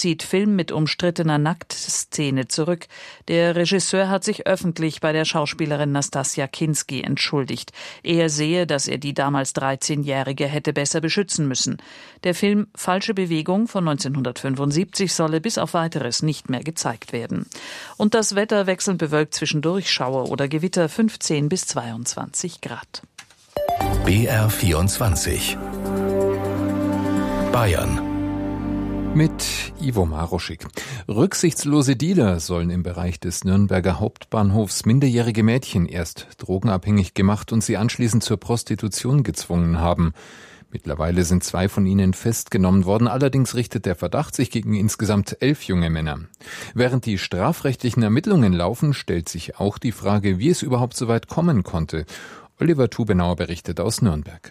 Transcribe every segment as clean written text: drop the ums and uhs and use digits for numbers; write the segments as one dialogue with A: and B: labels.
A: zieht Film mit umstrittener Nacktszene zurück. Der Regisseur hat sich öffentlich bei der Schauspielerin Nastassja Kinski entschuldigt. Er sehe, dass er die damals 13-Jährige hätte besser beschützen müssen. Der Film Falsche Bewegung von 1975 solle bis auf Weiteres nicht mehr gezeigt werden. Und das Wetter wechselnd bewölkt, zwischendurch Schauer oder Gewitter, 15 bis 22 Grad.
B: BR 24 Bayern
C: mit Ivo Maroschik. Rücksichtslose Dealer sollen im Bereich des Nürnberger Hauptbahnhofs minderjährige Mädchen erst drogenabhängig gemacht und sie anschließend zur Prostitution gezwungen haben. Mittlerweile sind 2 von ihnen festgenommen worden, allerdings richtet der Verdacht sich gegen insgesamt 11 junge Männer. Während die strafrechtlichen Ermittlungen laufen, stellt sich auch die Frage, wie es überhaupt so weit kommen konnte. Oliver Tubenauer berichtet aus Nürnberg.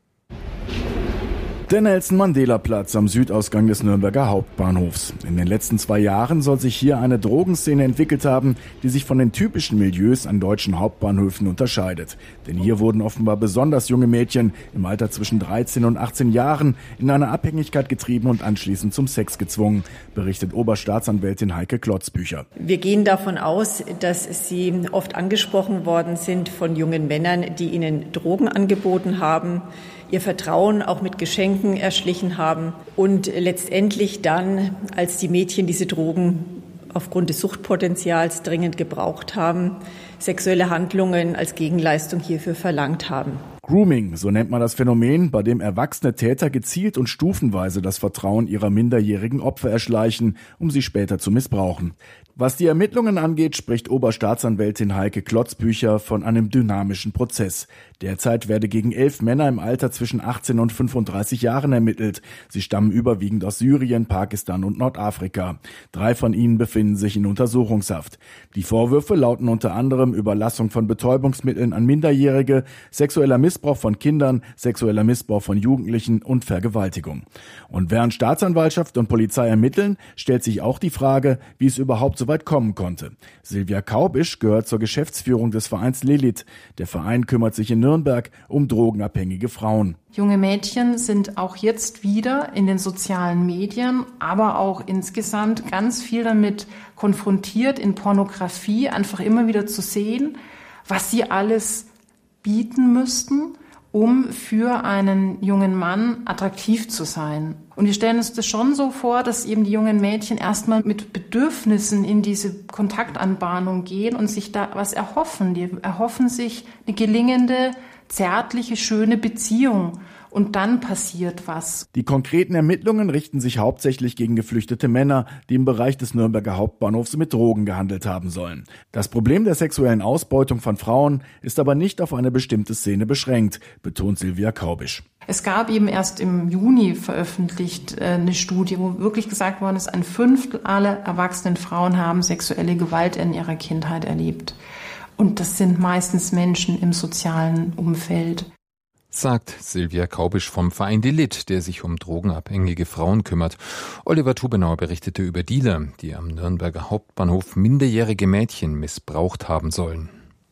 D: Der Nelson-Mandela-Platz am Südausgang des Nürnberger Hauptbahnhofs. In den letzten 2 Jahren soll sich hier eine Drogenszene entwickelt haben, die sich von den typischen Milieus an deutschen Hauptbahnhöfen unterscheidet. Denn hier wurden offenbar besonders junge Mädchen im Alter zwischen 13 und 18 Jahren in eine Abhängigkeit getrieben und anschließend zum Sex gezwungen, berichtet Oberstaatsanwältin Heike Klotzbücher.
E: Wir gehen davon aus, dass sie oft angesprochen worden sind von jungen Männern, die ihnen Drogen angeboten haben, ihr Vertrauen auch mit Geschenken erschlichen haben und letztendlich dann, als die Mädchen diese Drogen aufgrund des Suchtpotenzials dringend gebraucht haben, sexuelle Handlungen als Gegenleistung hierfür verlangt haben.
D: Grooming, so nennt man das Phänomen, bei dem erwachsene Täter gezielt und stufenweise das Vertrauen ihrer minderjährigen Opfer erschleichen, um sie später zu missbrauchen. Was die Ermittlungen angeht, spricht Oberstaatsanwältin Heike Klotzbücher von einem dynamischen Prozess. Derzeit werde gegen 11 Männer im Alter zwischen 18 und 35 Jahren ermittelt. Sie stammen überwiegend aus Syrien, Pakistan und Nordafrika. 3 von ihnen befinden sich in Untersuchungshaft. Die Vorwürfe lauten unter anderem Überlassung von Betäubungsmitteln an Minderjährige, sexueller Missbrauch von Kindern, sexueller Missbrauch von Jugendlichen und Vergewaltigung. Und während Staatsanwaltschaft und Polizei ermitteln, stellt sich auch die Frage, wie es überhaupt so weit kommen konnte. Silvia Kaubisch gehört zur Geschäftsführung des Vereins Lilith. Der Verein kümmert sich in Nürnberg um drogenabhängige Frauen.
F: Junge Mädchen sind auch jetzt wieder in den sozialen Medien, aber auch insgesamt ganz viel damit konfrontiert, in Pornografie einfach immer wieder zu sehen, was sie alles bieten müssten, um für einen jungen Mann attraktiv zu sein. Und wir stellen uns das schon so vor, dass eben die jungen Mädchen erstmal mit Bedürfnissen in diese Kontaktanbahnung gehen und sich da was erhoffen. Die erhoffen sich eine gelingende, zärtliche, schöne Beziehung. Und dann passiert was.
D: Die konkreten Ermittlungen richten sich hauptsächlich gegen geflüchtete Männer, die im Bereich des Nürnberger Hauptbahnhofs mit Drogen gehandelt haben sollen. Das Problem der sexuellen Ausbeutung von Frauen ist aber nicht auf eine bestimmte Szene beschränkt, betont Silvia Kaubisch.
F: Es gab eben erst im Juni veröffentlicht eine Studie, wo wirklich gesagt worden ist, 1/5 aller erwachsenen Frauen haben sexuelle Gewalt in ihrer Kindheit erlebt. Und das sind meistens Menschen im sozialen Umfeld.
C: Sagt Silvia Kaubisch vom Verein Lilith, der sich um drogenabhängige Frauen kümmert. Oliver Tubenauer berichtete über Dealer, die am Nürnberger Hauptbahnhof minderjährige Mädchen missbraucht haben sollen.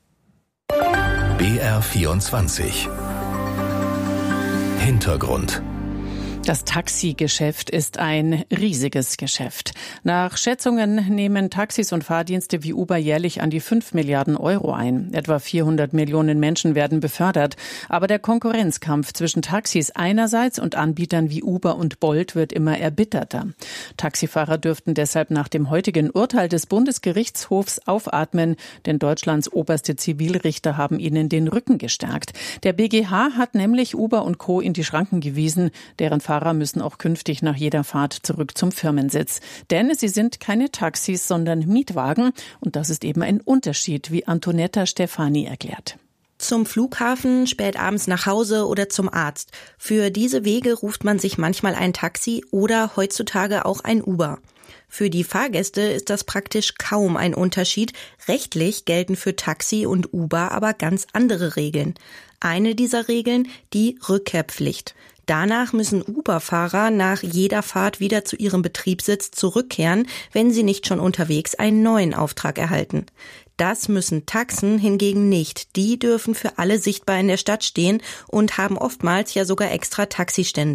B: BR 24 Hintergrund.
A: Das Taxigeschäft ist ein riesiges Geschäft. Nach Schätzungen nehmen Taxis und Fahrdienste wie Uber jährlich an die 5 Milliarden Euro ein. Etwa 400 Millionen Menschen werden befördert. Aber der Konkurrenzkampf zwischen Taxis einerseits und Anbietern wie Uber und Bolt wird immer erbitterter. Taxifahrer dürften deshalb nach dem heutigen Urteil des Bundesgerichtshofs aufatmen, denn Deutschlands oberste Zivilrichter haben ihnen den Rücken gestärkt. Der BGH hat nämlich Uber und Co. in die Schranken gewiesen, deren Fahrer müssen auch künftig nach jeder Fahrt zurück zum Firmensitz. Denn sie sind keine Taxis, sondern Mietwagen. Und das ist eben ein Unterschied, wie Antonetta Stefani erklärt.
G: Zum Flughafen, spät abends nach Hause oder zum Arzt. Für diese Wege ruft man sich manchmal ein Taxi oder heutzutage auch ein Uber. Für die Fahrgäste ist das praktisch kaum ein Unterschied. Rechtlich gelten für Taxi und Uber aber ganz andere Regeln. Eine dieser Regeln, die Rückkehrpflicht. Danach müssen Uber-Fahrer nach jeder Fahrt wieder zu ihrem Betriebssitz zurückkehren, wenn sie nicht schon unterwegs einen neuen Auftrag erhalten. Das müssen Taxen hingegen nicht. Die dürfen für alle sichtbar in der Stadt stehen und haben oftmals ja sogar extra Taxistände.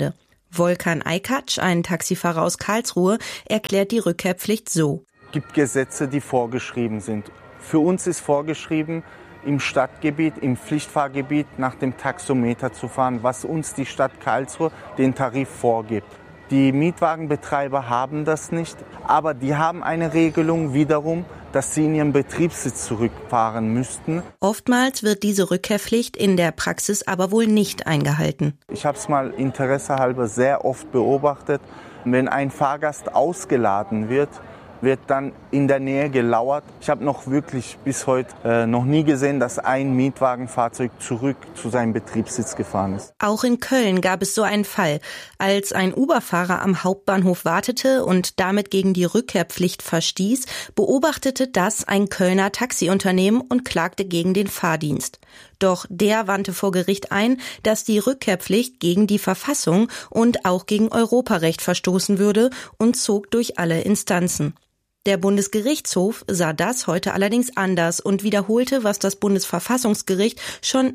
G: Volkan Aykaç, ein Taxifahrer aus Karlsruhe, erklärt die Rückkehrpflicht so.
H: Es gibt Gesetze, die vorgeschrieben sind. Für uns ist vorgeschrieben, im Stadtgebiet, im Pflichtfahrgebiet nach dem Taxometer zu fahren, was uns die Stadt Karlsruhe den Tarif vorgibt. Die Mietwagenbetreiber haben das nicht, aber die haben eine Regelung wiederum, dass sie in ihren Betriebssitz zurückfahren müssten.
G: Oftmals wird diese Rückkehrpflicht in der Praxis aber wohl nicht eingehalten.
H: Ich habe es mal interessehalber sehr oft beobachtet. Wenn ein Fahrgast ausgeladen wird dann in der Nähe gelauert. Ich habe noch wirklich bis heute noch nie gesehen, dass ein Mietwagenfahrzeug zurück zu seinem Betriebssitz gefahren ist.
G: Auch in Köln gab es so einen Fall. Als ein Uber-Fahrer am Hauptbahnhof wartete und damit gegen die Rückkehrpflicht verstieß, beobachtete das ein Kölner Taxiunternehmen und klagte gegen den Fahrdienst. Doch der wandte vor Gericht ein, dass die Rückkehrpflicht gegen die Verfassung und auch gegen Europarecht verstoßen würde und zog durch alle Instanzen. Der Bundesgerichtshof sah das heute allerdings anders und wiederholte, was das Bundesverfassungsgericht schon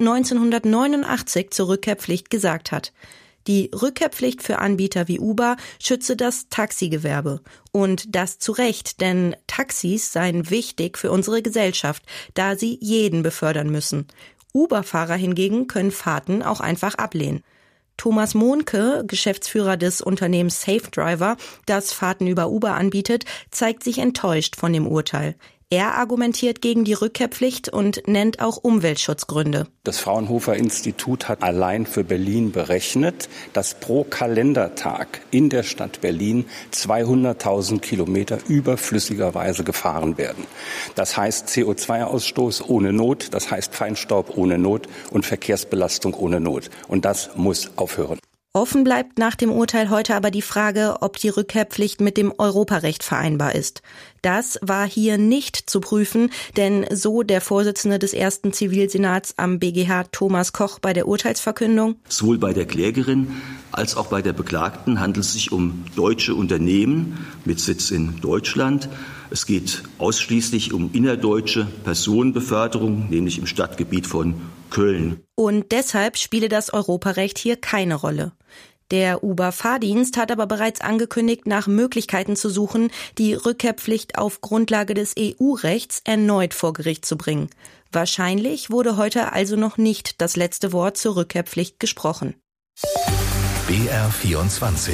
G: 1989 zur Rückkehrpflicht gesagt hat. Die Rückkehrpflicht für Anbieter wie Uber schütze das Taxigewerbe. Und das zu Recht, denn Taxis seien wichtig für unsere Gesellschaft, da sie jeden befördern müssen. Uber-Fahrer hingegen können Fahrten auch einfach ablehnen. Thomas Mohnke, Geschäftsführer des Unternehmens Safe Driver, das Fahrten über Uber anbietet, zeigt sich enttäuscht von dem Urteil. Er argumentiert gegen die Rückkehrpflicht und nennt auch Umweltschutzgründe.
I: Das Fraunhofer Institut hat allein für Berlin berechnet, dass pro Kalendertag in der Stadt Berlin 200.000 Kilometer überflüssigerweise gefahren werden. Das heißt CO2-Ausstoß ohne Not, das heißt Feinstaub ohne Not und Verkehrsbelastung ohne Not. Und das muss aufhören.
G: Offen bleibt nach dem Urteil heute aber die Frage, ob die Rückkehrpflicht mit dem Europarecht vereinbar ist. Das war hier nicht zu prüfen, denn so der Vorsitzende des ersten Zivilsenats am BGH Thomas Koch bei der Urteilsverkündung.
J: Sowohl bei der Klägerin als auch bei der Beklagten handelt es sich um deutsche Unternehmen mit Sitz in Deutschland. Es geht ausschließlich um innerdeutsche Personenbeförderung, nämlich im Stadtgebiet von Köln.
G: Und deshalb spiele das Europarecht hier keine Rolle. Der Uber-Fahrdienst hat aber bereits angekündigt, nach Möglichkeiten zu suchen, die Rückkehrpflicht auf Grundlage des EU-Rechts erneut vor Gericht zu bringen. Wahrscheinlich wurde heute also noch nicht das letzte Wort zur Rückkehrpflicht gesprochen.
B: BR24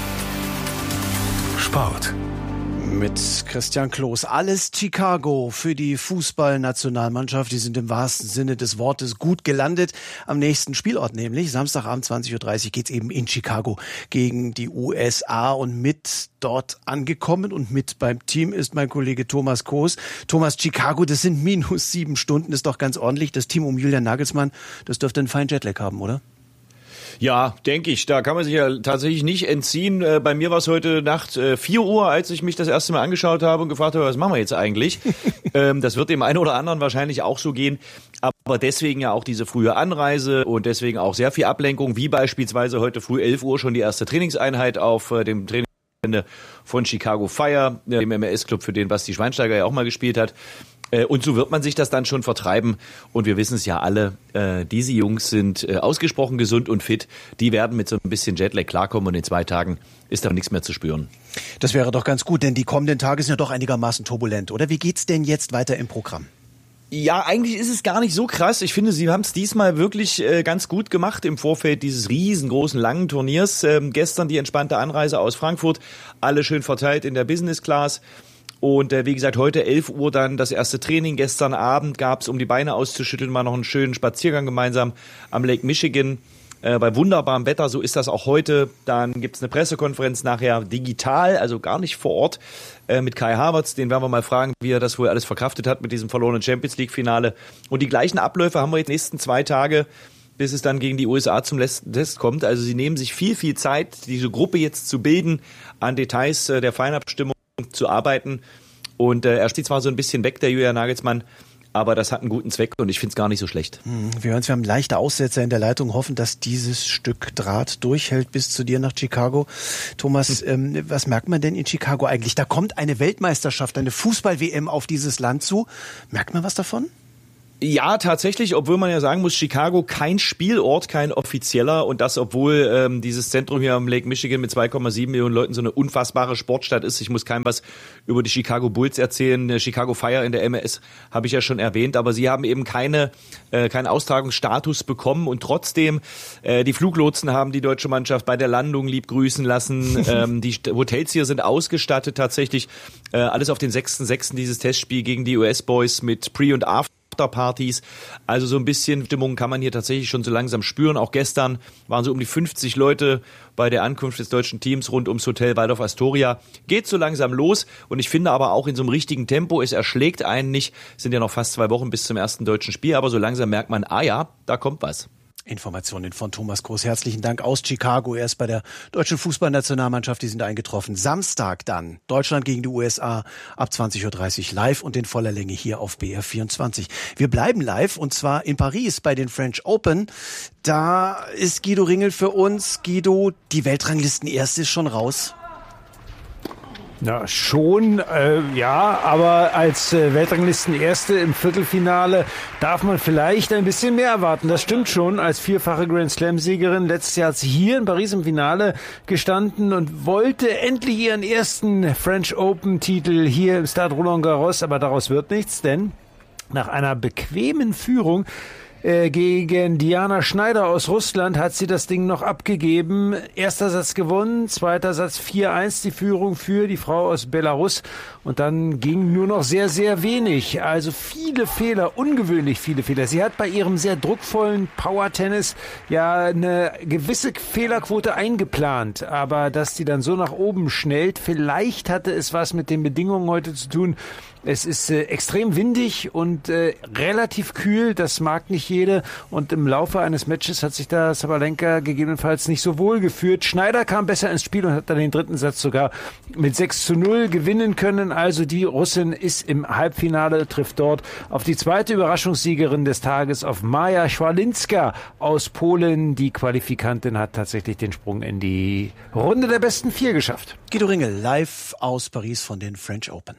B: Sport.
K: Mit Christian Kloß. Alles Chicago für die Fußballnationalmannschaft. Die sind im wahrsten Sinne des Wortes gut gelandet. Am nächsten Spielort nämlich, Samstagabend 20.30 Uhr geht's eben in Chicago gegen die USA. Und mit dort angekommen und mit beim Team ist mein Kollege Thomas Koos. Thomas, Chicago, das sind -7 Stunden, ist doch ganz ordentlich. Das Team um Julian Nagelsmann, das dürfte einen feinen Jetlag haben, oder?
L: Ja, denke ich. Da kann man sich ja tatsächlich nicht entziehen. Bei mir war es heute Nacht 4 Uhr, als ich mich das erste Mal angeschaut habe und gefragt habe, was machen wir jetzt eigentlich? Das wird dem einen oder anderen wahrscheinlich auch so gehen. Aber deswegen ja auch diese frühe Anreise und deswegen auch sehr viel Ablenkung, wie beispielsweise heute früh 11 Uhr schon die erste Trainingseinheit auf dem Trainingsgelände von Chicago Fire, dem MLS-Club, für den Basti Schweinsteiger ja auch mal gespielt hat. Und so wird man sich das dann schon vertreiben. Und wir wissen es ja alle, diese Jungs sind ausgesprochen gesund und fit. Die werden mit so ein bisschen Jetlag klarkommen und in 2 Tagen ist da nichts mehr zu spüren.
K: Das wäre doch ganz gut, denn die kommenden Tage sind ja doch einigermaßen turbulent, oder? Wie geht's denn jetzt weiter im Programm?
L: Ja, eigentlich ist es gar nicht so krass. Ich finde, sie haben es diesmal wirklich ganz gut gemacht im Vorfeld dieses riesengroßen, langen Turniers. Gestern die entspannte Anreise aus Frankfurt, alle schön verteilt in der Business Class. Und wie gesagt, heute 11 Uhr dann das erste Training. Gestern Abend gab es, um die Beine auszuschütteln, mal noch einen schönen Spaziergang gemeinsam am Lake Michigan. Bei wunderbarem Wetter, so ist das auch heute. Dann gibt's eine Pressekonferenz nachher digital, also gar nicht vor Ort, mit Kai Havertz. Den werden wir mal fragen, wie er das wohl alles verkraftet hat mit diesem verlorenen Champions-League-Finale. Und die gleichen Abläufe haben wir jetzt die nächsten 2 Tage, bis es dann gegen die USA zum letzten Test kommt. Also sie nehmen sich viel, viel Zeit, diese Gruppe jetzt zu bilden, an Details der Feinabstimmung zu arbeiten. Und er steht zwar so ein bisschen weg, der Julian Nagelsmann, aber das hat einen guten Zweck und ich finde es gar nicht so schlecht.
K: Wir hören, wir haben leichte Aussetzer in der Leitung, hoffen, dass dieses Stück Draht durchhält bis zu dir nach Chicago. Thomas, was merkt man denn in Chicago eigentlich? Da kommt eine Weltmeisterschaft, eine Fußball-WM auf dieses Land zu. Merkt man was davon?
L: Ja, tatsächlich, obwohl man ja sagen muss, Chicago kein Spielort, kein offizieller, und das, obwohl dieses Zentrum hier am Lake Michigan mit 2,7 Millionen Leuten so eine unfassbare Sportstadt ist. Ich muss keinem was über die Chicago Bulls erzählen. Chicago Fire in der MLS habe ich ja schon erwähnt, aber sie haben eben keinen Austragungsstatus bekommen, und trotzdem die Fluglotsen haben die deutsche Mannschaft bei der Landung lieb grüßen lassen. Die Hotels hier sind ausgestattet tatsächlich. Alles auf den 6.6. dieses Testspiel gegen die US-Boys mit Pre- und Afterpartys. Also so ein bisschen Stimmung kann man hier tatsächlich schon so langsam spüren. Auch gestern waren so um die 50 Leute bei der Ankunft des deutschen Teams rund ums Hotel Waldorf Astoria. Geht so langsam los, und ich finde aber auch in so einem richtigen Tempo. Es erschlägt einen nicht. Es sind ja noch fast 2 Wochen bis zum ersten deutschen Spiel, aber so langsam merkt man, da kommt was.
K: Informationen von Thomas Groß. Herzlichen Dank aus Chicago. Er ist bei der deutschen Fußballnationalmannschaft. Die sind eingetroffen. Samstag dann Deutschland gegen die USA ab 20.30 Uhr live und in voller Länge hier auf BR24. Wir bleiben live, und zwar in Paris bei den French Open. Da ist Guido Ringel für uns. Guido, die Weltranglisten-Erste ist schon raus.
M: Na, schon, aber als Weltranglisten-Erste im Viertelfinale darf man vielleicht ein bisschen mehr erwarten. Das stimmt schon. Als 4-fache Grand-Slam-Siegerin letztes Jahr hat sie hier in Paris im Finale gestanden und wollte endlich ihren ersten French Open-Titel hier im Stade Roland Garros. Aber daraus wird nichts, denn nach einer bequemen Führung gegen Diana Schneider aus Russland hat sie das Ding noch abgegeben. Erster Satz gewonnen, zweiter Satz 4-1 die Führung für die Frau aus Belarus. Und dann ging nur noch sehr, sehr wenig. Also viele Fehler, ungewöhnlich viele Fehler. Sie hat bei ihrem sehr druckvollen Power-Tennis ja eine gewisse Fehlerquote eingeplant. Aber dass die dann so nach oben schnellt, vielleicht hatte es was mit den Bedingungen heute zu tun. Es ist extrem windig und relativ kühl, das mag nicht jede. Und im Laufe eines Matches hat sich da Sabalenka gegebenenfalls nicht so wohl geführt. Schneider kam besser ins Spiel und hat dann den dritten Satz sogar mit 6-0 gewinnen können. Also die Russin ist im Halbfinale, trifft dort auf die zweite Überraschungssiegerin des Tages, auf Maja Schwalinska aus Polen. Die Qualifikantin hat tatsächlich den Sprung in die Runde der besten 4 geschafft.
K: Guido Ringel live aus Paris von den French Open.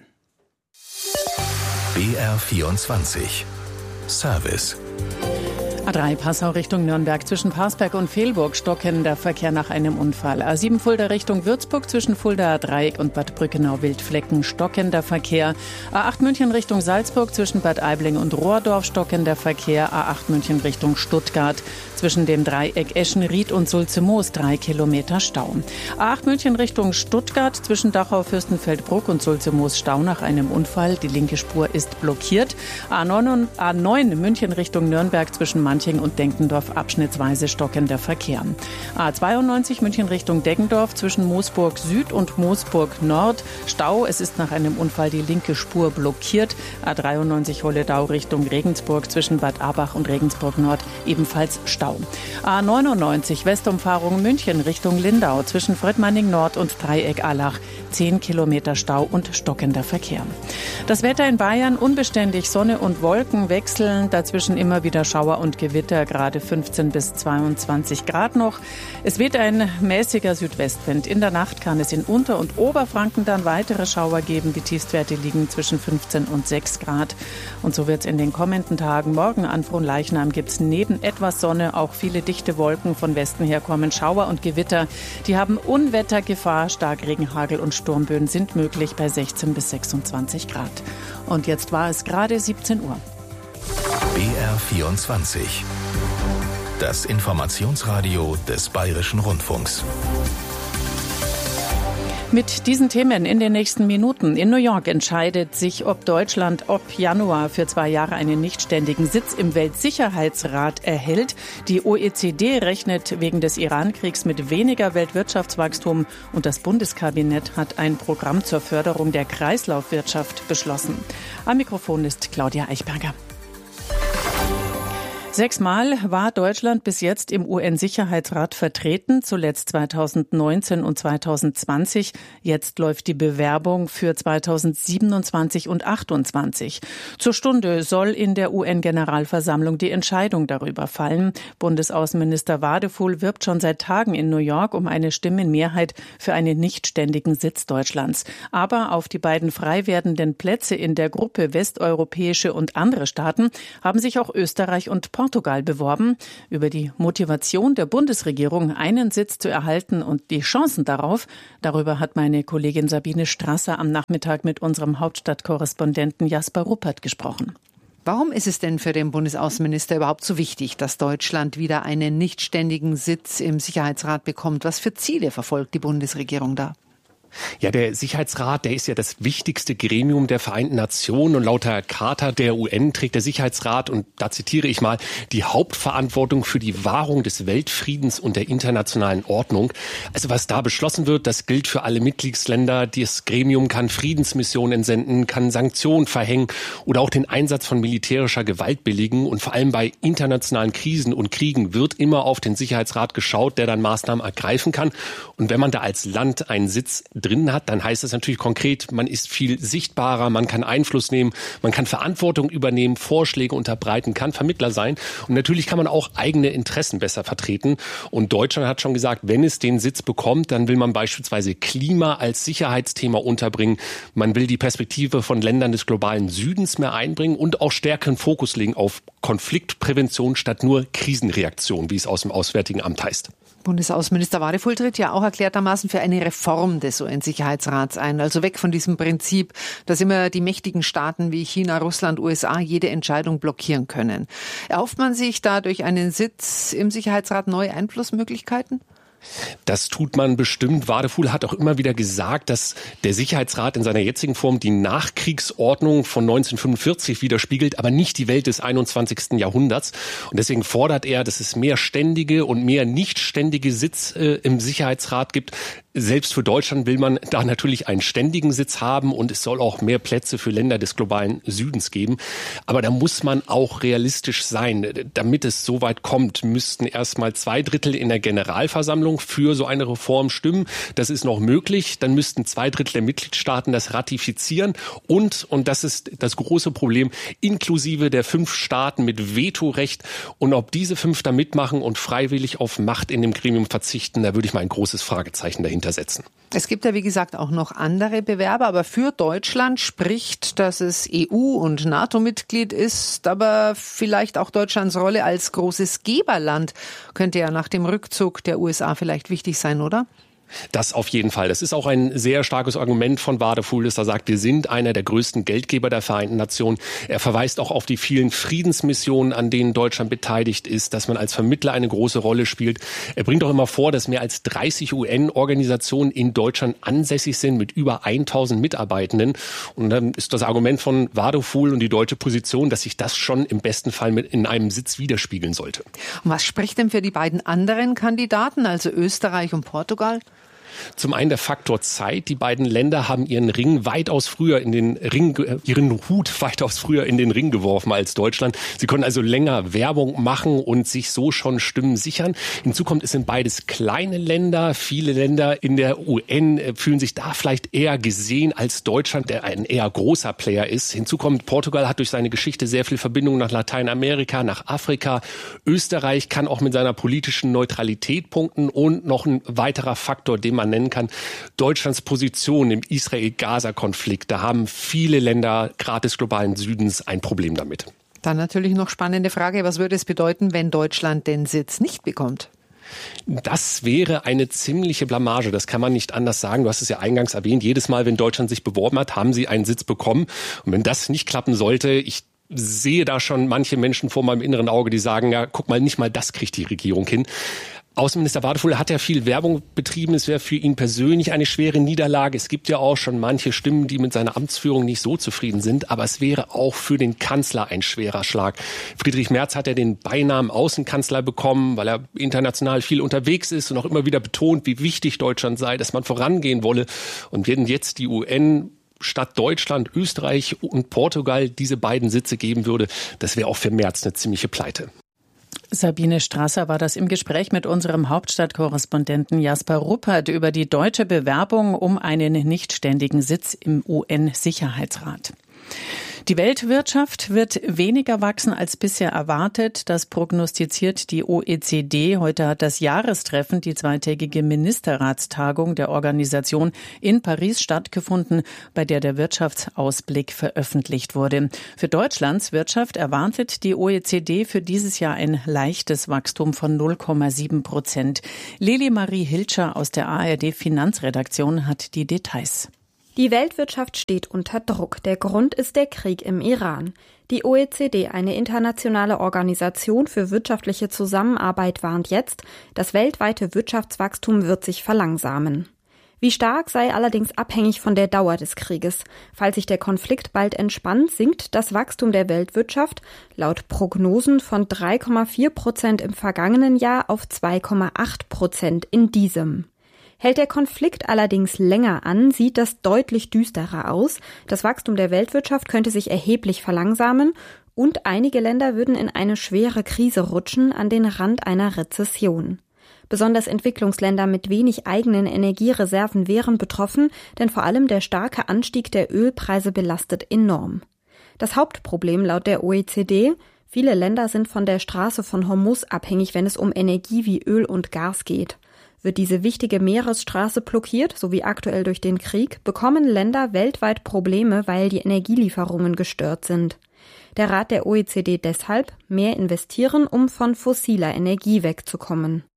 B: BR24 Service.
A: A3 Passau Richtung Nürnberg zwischen Parsberg und Vehlburg stockender Verkehr nach einem Unfall. A7 Fulda Richtung Würzburg zwischen Fuldaer Dreieck und Bad Brückenau-Wildflecken stockender Verkehr. A8 München Richtung Salzburg zwischen Bad Aibling und Rohrdorf stockender Verkehr. A8 München Richtung Stuttgart zwischen dem Dreieck Eschenried und Sulzemoos 3 Kilometer Stau. A8 München Richtung Stuttgart zwischen Dachau, Fürstenfeldbruck und Sulzemoos Stau nach einem Unfall. Die linke Spur ist blockiert. A9 München Richtung Nürnberg zwischen Manching und Denkendorf abschnittsweise stockender Verkehr. A92 München Richtung Deggendorf zwischen Moosburg Süd und Moosburg Nord Stau. Es ist nach einem Unfall die linke Spur blockiert. A93 Holledau Richtung Regensburg zwischen Bad Abach und Regensburg Nord ebenfalls Stau. A99 Westumfahrung München Richtung Lindau zwischen Fröttmanning Nord und Dreieck Allach 10 Kilometer Stau und stockender Verkehr. Das Wetter in Bayern unbeständig, Sonne und Wolken wechseln, dazwischen immer wieder Schauer und Gewitter, gerade 15 bis 22 Grad noch. Es weht ein mäßiger Südwestwind. In der Nacht kann es in Unter- und Oberfranken dann weitere Schauer geben. Die Tiefstwerte liegen zwischen 15 und 6 Grad. Und so wird es in den kommenden Tagen. Morgen an Fronleichnam gibt es neben etwas Sonne auch viele dichte Wolken von Westen her kommen. Schauer und Gewitter, die haben Unwettergefahr. Starkregen, Hagel und Sturmböen sind möglich bei 16 bis 26 Grad. Und jetzt war es gerade 17 Uhr.
B: BR24. Das Informationsradio des Bayerischen Rundfunks.
A: Mit diesen Themen in den nächsten Minuten. In New York entscheidet sich, ob Deutschland ab Januar für 2 Jahre einen nichtständigen Sitz im Weltsicherheitsrat erhält. Die OECD rechnet wegen des Iran-Kriegs mit weniger Weltwirtschaftswachstum und das Bundeskabinett hat ein Programm zur Förderung der Kreislaufwirtschaft beschlossen. Am Mikrofon ist Claudia Eichberger. 6-mal war Deutschland bis jetzt im UN-Sicherheitsrat vertreten, zuletzt 2019 und 2020. Jetzt läuft die Bewerbung für 2027 und 2028. Zur Stunde soll in der UN-Generalversammlung die Entscheidung darüber fallen. Bundesaußenminister Wadefuhl wirbt schon seit Tagen in New York um eine Stimmenmehrheit für einen nichtständigen Sitz Deutschlands. Aber auf die beiden frei werdenden Plätze in der Gruppe westeuropäische und andere Staaten haben sich auch Österreich und Portugal beworben. Über die Motivation der Bundesregierung, einen Sitz zu erhalten und die Chancen darauf, darüber hat meine Kollegin Sabine Strasser am Nachmittag mit unserem Hauptstadtkorrespondenten Jasper Ruppert gesprochen.
N: Warum ist es denn für den Bundesaußenminister überhaupt so wichtig, dass Deutschland wieder einen nichtständigen Sitz im Sicherheitsrat bekommt? Was für Ziele verfolgt die Bundesregierung da?
O: Ja, der Sicherheitsrat, der ist ja das wichtigste Gremium der Vereinten Nationen und laut der Charta der UN trägt der Sicherheitsrat, und da zitiere ich mal, die Hauptverantwortung für die Wahrung des Weltfriedens und der internationalen Ordnung. Also was da beschlossen wird, das gilt für alle Mitgliedsländer. Das Gremium kann Friedensmissionen entsenden, kann Sanktionen verhängen oder auch den Einsatz von militärischer Gewalt billigen, und vor allem bei internationalen Krisen und Kriegen wird immer auf den Sicherheitsrat geschaut, der dann Maßnahmen ergreifen kann. Und wenn man da als Land einen Sitz drin hat, dann heißt das natürlich konkret, man ist viel sichtbarer, man kann Einfluss nehmen, man kann Verantwortung übernehmen, Vorschläge unterbreiten, kann Vermittler sein, und natürlich kann man auch eigene Interessen besser vertreten. Und Deutschland hat schon gesagt, wenn es den Sitz bekommt, dann will man beispielsweise Klima als Sicherheitsthema unterbringen, man will die Perspektive von Ländern des globalen Südens mehr einbringen und auch stärkeren Fokus legen auf Konfliktprävention statt nur Krisenreaktion, wie es aus dem Auswärtigen Amt heißt.
N: Bundesaußenminister Wadefuhl tritt ja auch erklärtermaßen für eine Reform des UN-Sicherheitsrats ein. Also weg von diesem Prinzip, dass immer die mächtigen Staaten wie China, Russland, USA jede Entscheidung blockieren können. Erhofft man sich da durch einen Sitz im Sicherheitsrat neue Einflussmöglichkeiten?
O: Das tut man bestimmt. Wadefuhl hat auch immer wieder gesagt, dass der Sicherheitsrat in seiner jetzigen Form die Nachkriegsordnung von 1945 widerspiegelt, aber nicht die Welt des 21. Jahrhunderts. Und deswegen fordert er, dass es mehr ständige und mehr nicht ständige Sitz im Sicherheitsrat gibt. Selbst für Deutschland will man da natürlich einen ständigen Sitz haben, und es soll auch mehr Plätze für Länder des globalen Südens geben. Aber da muss man auch realistisch sein. Damit es so weit kommt, müssten erstmal 2/3 in der Generalversammlung für so eine Reform stimmen. Das ist noch möglich. Dann müssten 2/3 der Mitgliedstaaten das ratifizieren. Und das ist das große Problem, inklusive der 5 Staaten mit Vetorecht. Und ob diese 5 da mitmachen und freiwillig auf Macht in dem Gremium verzichten, da würde ich mal ein großes Fragezeichen dahinter setzen.
N: Es gibt ja, wie gesagt, auch noch andere Bewerber, aber für Deutschland spricht, dass es EU- und NATO-Mitglied ist, aber vielleicht auch Deutschlands Rolle als großes Geberland könnte ja nach dem Rückzug der USA vielleicht wichtig sein, oder?
O: Das auf jeden Fall. Das ist auch ein sehr starkes Argument von Wadefuhl, dass er sagt, wir sind einer der größten Geldgeber der Vereinten Nationen. Er verweist auch auf die vielen Friedensmissionen, an denen Deutschland beteiligt ist, dass man als Vermittler eine große Rolle spielt. Er bringt auch immer vor, dass mehr als 30 UN-Organisationen in Deutschland ansässig sind mit über 1000 Mitarbeitenden. Und dann ist das Argument von Wadefuhl und die deutsche Position, dass sich das schon im besten Fall mit in einem Sitz widerspiegeln sollte.
N: Und was spricht denn für die beiden anderen Kandidaten, also Österreich und Portugal?
O: Zum einen der Faktor Zeit. Die beiden Länder haben ihren Hut weitaus früher in den Ring geworfen als Deutschland. Sie können also länger Werbung machen und sich so schon Stimmen sichern. Hinzu kommt, es sind beides kleine Länder. Viele Länder in der UN fühlen sich da vielleicht eher gesehen als Deutschland, der ein eher großer Player ist. Hinzu kommt, Portugal hat durch seine Geschichte sehr viel Verbindung nach Lateinamerika, nach Afrika. Österreich kann auch mit seiner politischen Neutralität punkten, und noch ein weiterer Faktor, den man nennen kann, Deutschlands Position im Israel-Gaza-Konflikt. Da haben viele Länder, gerade des globalen Südens, ein Problem damit.
N: Dann natürlich noch spannende Frage, was würde es bedeuten, wenn Deutschland den Sitz nicht bekommt?
O: Das wäre eine ziemliche Blamage, das kann man nicht anders sagen. Du hast es ja eingangs erwähnt, jedes Mal, wenn Deutschland sich beworben hat, haben sie einen Sitz bekommen. Und wenn das nicht klappen sollte, ich sehe da schon manche Menschen vor meinem inneren Auge, die sagen, ja, guck mal, nicht mal das kriegt die Regierung hin. Außenminister Wadefuhl hat ja viel Werbung betrieben. Es wäre für ihn persönlich eine schwere Niederlage. Es gibt ja auch schon manche Stimmen, die mit seiner Amtsführung nicht so zufrieden sind. Aber es wäre auch für den Kanzler ein schwerer Schlag. Friedrich Merz hat ja den Beinamen Außenkanzler bekommen, weil er international viel unterwegs ist und auch immer wieder betont, wie wichtig Deutschland sei, dass man vorangehen wolle. Und wenn jetzt die UN statt Deutschland, Österreich und Portugal diese beiden Sitze geben würde, das wäre auch für Merz eine ziemliche Pleite.
A: Sabine Strasser war das im Gespräch mit unserem Hauptstadtkorrespondenten Jasper Ruppert über die deutsche Bewerbung um einen nichtständigen Sitz im UN-Sicherheitsrat. Die Weltwirtschaft wird weniger wachsen als bisher erwartet. Das prognostiziert die OECD. Heute hat das Jahrestreffen, die zweitägige Ministerratstagung der Organisation in Paris stattgefunden, bei der der Wirtschaftsausblick veröffentlicht wurde. Für Deutschlands Wirtschaft erwartet die OECD für dieses Jahr ein leichtes Wachstum von 0,7%. Lili Marie Hilscher aus der ARD Finanzredaktion hat die Details.
P: Die Weltwirtschaft steht unter Druck. Der Grund ist der Krieg im Iran. Die OECD, eine internationale Organisation für wirtschaftliche Zusammenarbeit, warnt jetzt, das weltweite Wirtschaftswachstum wird sich verlangsamen. Wie stark sei allerdings abhängig von der Dauer des Krieges. Falls sich der Konflikt bald entspannt, sinkt das Wachstum der Weltwirtschaft laut Prognosen von 3,4% im vergangenen Jahr auf 2,8% in diesem. Hält der Konflikt allerdings länger an, sieht das deutlich düsterer aus. Das Wachstum der Weltwirtschaft könnte sich erheblich verlangsamen und einige Länder würden in eine schwere Krise rutschen, an den Rand einer Rezession. Besonders Entwicklungsländer mit wenig eigenen Energiereserven wären betroffen, denn vor allem der starke Anstieg der Ölpreise belastet enorm. Das Hauptproblem laut der OECD: viele Länder sind von der Straße von Hormuz abhängig, wenn es um Energie wie Öl und Gas geht. Wird diese wichtige Meeresstraße blockiert, so wie aktuell durch den Krieg, bekommen Länder weltweit Probleme, weil die Energielieferungen gestört sind. Der Rat der OECD deshalb: mehr investieren, um von fossiler Energie wegzukommen.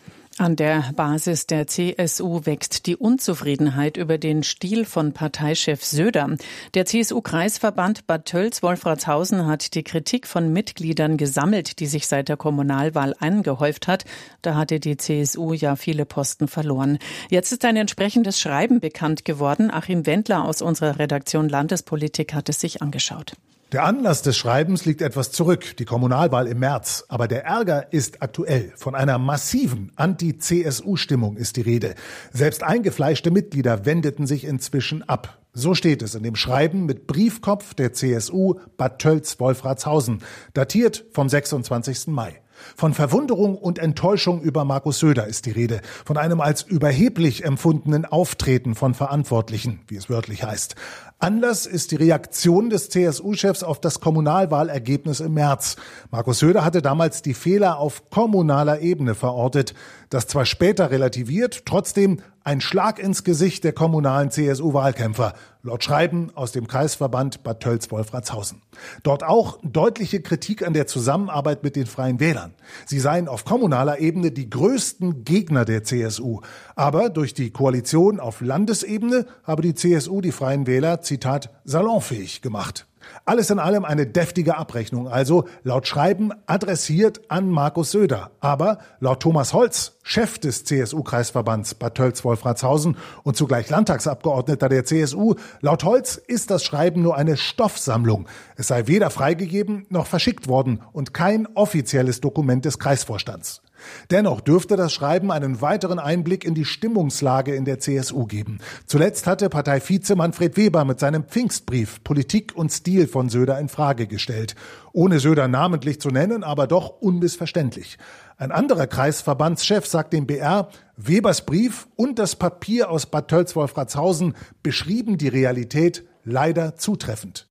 A: An der Basis der CSU wächst die Unzufriedenheit über den Stil von Parteichef Söder. Der CSU-Kreisverband Bad Tölz-Wolfratshausen hat die Kritik von Mitgliedern gesammelt, die sich seit der Kommunalwahl angehäuft hat. Da hatte die CSU ja viele Posten verloren. Jetzt ist ein entsprechendes Schreiben bekannt geworden. Achim Wendler aus unserer Redaktion Landespolitik hat es sich angeschaut.
Q: Der Anlass des Schreibens liegt etwas zurück, die Kommunalwahl im März. Aber der Ärger ist aktuell. Von einer massiven Anti-CSU-Stimmung ist die Rede. Selbst eingefleischte Mitglieder wendeten sich inzwischen ab. So steht es in dem Schreiben mit Briefkopf der CSU Bad Tölz-Wolfratshausen, datiert vom 26. Mai. Von Verwunderung und Enttäuschung über Markus Söder ist die Rede, von einem als überheblich empfundenen Auftreten von Verantwortlichen, wie es wörtlich heißt. Anlass ist die Reaktion des CSU-Chefs auf das Kommunalwahlergebnis im März. Markus Söder hatte damals die Fehler auf kommunaler Ebene verortet. Das zwar später relativiert, trotzdem ein Schlag ins Gesicht der kommunalen CSU-Wahlkämpfer, laut Schreiben aus dem Kreisverband Bad Tölz-Wolfratshausen. Dort auch deutliche Kritik an der Zusammenarbeit mit den Freien Wählern. Sie seien auf kommunaler Ebene die größten Gegner der CSU. Aber durch die Koalition auf Landesebene habe die CSU die Freien Wähler, Zitat, salonfähig gemacht. Alles in allem eine deftige Abrechnung, also laut Schreiben adressiert an Markus Söder. Aber laut Thomas Holz, Chef des CSU-Kreisverbands Bad Tölz-Wolfratshausen und zugleich Landtagsabgeordneter der CSU, laut Holz ist das Schreiben nur eine Stoffsammlung. Es sei weder freigegeben noch verschickt worden und kein offizielles Dokument des Kreisvorstands. Dennoch dürfte das Schreiben einen weiteren Einblick in die Stimmungslage in der CSU geben. Zuletzt hatte Parteivize Manfred Weber mit seinem Pfingstbrief Politik und Stil von Söder in Frage gestellt. Ohne Söder namentlich zu nennen, aber doch unmissverständlich. Ein anderer Kreisverbandschef sagt dem BR, Webers Brief und das Papier aus Bad Tölz-Wolfratshausen beschrieben die Realität leider zutreffend.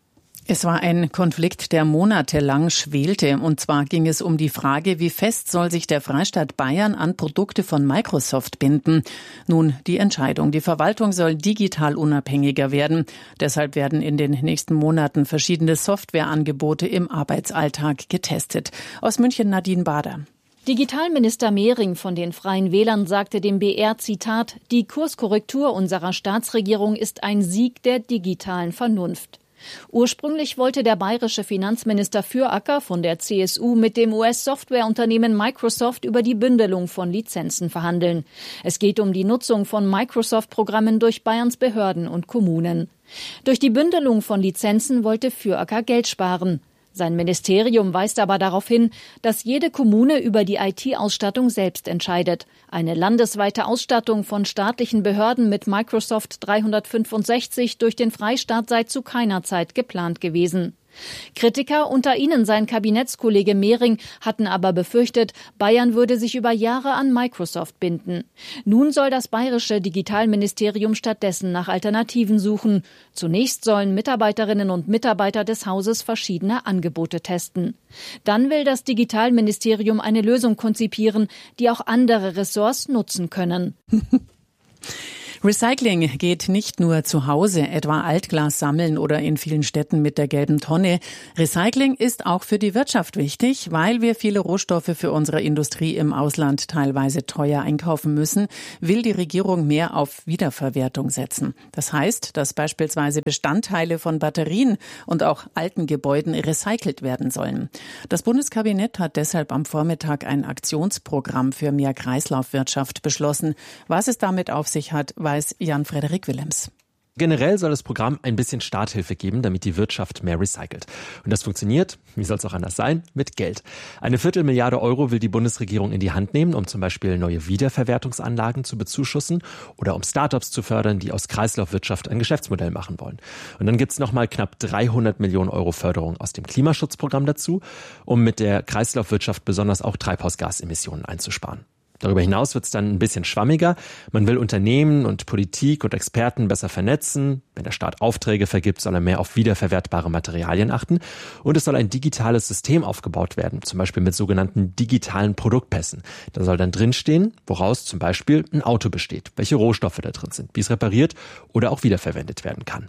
A: Es war ein Konflikt, der monatelang schwelte. Und zwar ging es um die Frage, wie fest soll sich der Freistaat Bayern an Produkte von Microsoft binden. Nun die Entscheidung. Die Verwaltung soll digital unabhängiger werden. Deshalb werden in den nächsten Monaten verschiedene Softwareangebote im Arbeitsalltag getestet. Aus München Nadine Bader.
R: Digitalminister Mehring von den Freien Wählern sagte dem BR, Zitat, die Kurskorrektur unserer Staatsregierung ist ein Sieg der digitalen Vernunft. Ursprünglich wollte der bayerische Finanzminister Füracker von der CSU mit dem US-Softwareunternehmen Microsoft über die Bündelung von Lizenzen verhandeln. Es geht um die Nutzung von Microsoft-Programmen durch Bayerns Behörden und Kommunen. Durch die Bündelung von Lizenzen wollte Füracker Geld sparen. Sein Ministerium weist aber darauf hin, dass jede Kommune über die IT-Ausstattung selbst entscheidet. Eine landesweite Ausstattung von staatlichen Behörden mit Microsoft 365 durch den Freistaat sei zu keiner Zeit geplant gewesen. Kritiker, unter ihnen sein Kabinettskollege Mehring, hatten aber befürchtet, Bayern würde sich über Jahre an Microsoft binden. Nun soll das bayerische Digitalministerium stattdessen nach Alternativen suchen. Zunächst sollen Mitarbeiterinnen und Mitarbeiter des Hauses verschiedene Angebote testen. Dann will das Digitalministerium eine Lösung konzipieren, die auch andere Ressorts nutzen können.
A: Recycling geht nicht nur zu Hause, etwa Altglas sammeln oder in vielen Städten mit der gelben Tonne. Recycling ist auch für die Wirtschaft wichtig, weil wir viele Rohstoffe für unsere Industrie im Ausland teilweise teuer einkaufen müssen, will die Regierung mehr auf Wiederverwertung setzen. Das heißt, dass beispielsweise Bestandteile von Batterien und auch alten Gebäuden recycelt werden sollen. Das Bundeskabinett hat deshalb am Vormittag ein Aktionsprogramm für mehr Kreislaufwirtschaft beschlossen. Was es damit auf sich hat, weiß Jan-Frederik Willems.
S: Generell soll das Programm ein bisschen Starthilfe geben, damit die Wirtschaft mehr recycelt. Und das funktioniert, wie soll es auch anders sein, mit Geld. 250 Milliarden Euro will die Bundesregierung in die Hand nehmen, um zum Beispiel neue Wiederverwertungsanlagen zu bezuschussen oder um Startups zu fördern, die aus Kreislaufwirtschaft ein Geschäftsmodell machen wollen. Und dann gibt's nochmal knapp 300 Millionen Euro Förderung aus dem Klimaschutzprogramm dazu, um mit der Kreislaufwirtschaft besonders auch Treibhausgasemissionen einzusparen. Darüber hinaus wird es dann ein bisschen schwammiger. Man will Unternehmen und Politik und Experten besser vernetzen. Wenn der Staat Aufträge vergibt, soll er mehr auf wiederverwertbare Materialien achten. Und es soll ein digitales System aufgebaut werden, zum Beispiel mit sogenannten digitalen Produktpässen. Da soll dann drinstehen, woraus zum Beispiel ein Auto besteht, welche Rohstoffe da drin sind, wie es repariert oder auch wiederverwendet werden kann.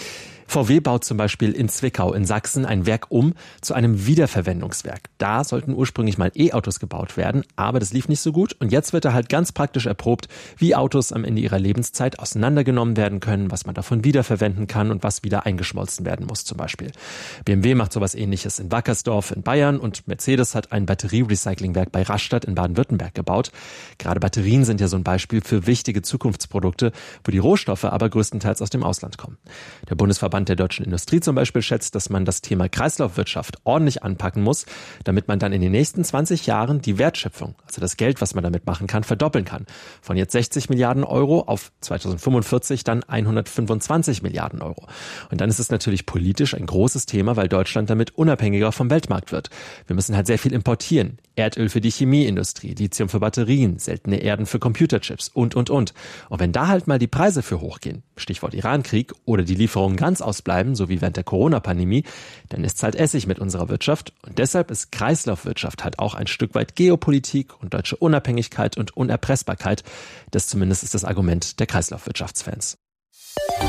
S: VW baut zum Beispiel in Zwickau in Sachsen ein Werk zu einem Wiederverwendungswerk. Da sollten ursprünglich mal E-Autos gebaut werden, aber das lief nicht so gut. Und jetzt wird da halt ganz praktisch erprobt, wie Autos am Ende ihrer Lebenszeit auseinandergenommen werden können, was man davon wiederverwenden kann und was wieder eingeschmolzen werden muss zum Beispiel. BMW macht sowas Ähnliches in Wackersdorf in Bayern und Mercedes hat ein Batterierecyclingwerk bei Rastatt in Baden-Württemberg gebaut. Gerade Batterien sind ja so ein Beispiel für wichtige Zukunftsprodukte, wo die Rohstoffe aber größtenteils aus dem Ausland kommen. Der Bundesverband der deutschen Industrie zum Beispiel schätzt, dass man das Thema Kreislaufwirtschaft ordentlich anpacken muss, damit man dann in den nächsten 20 Jahren die Wertschöpfung, also das Geld, was man damit machen kann, verdoppeln kann. Von jetzt 60 Milliarden Euro auf 2045 dann 125 Milliarden Euro. Und dann ist es natürlich politisch ein großes Thema, weil Deutschland damit unabhängiger vom Weltmarkt wird. Wir müssen halt sehr viel importieren. Erdöl für die Chemieindustrie, Lithium für Batterien, seltene Erden für Computerchips und. Und wenn da halt mal die Preise für hochgehen, Stichwort Irankrieg, oder die Lieferungen ganz ausbleiben, so wie während der Corona-Pandemie, dann ist es halt Essig mit unserer Wirtschaft. Und deshalb ist Kreislaufwirtschaft halt auch ein Stück weit Geopolitik und deutsche Unabhängigkeit und Unerpressbarkeit. Das zumindest ist das Argument der Kreislaufwirtschaftsfans.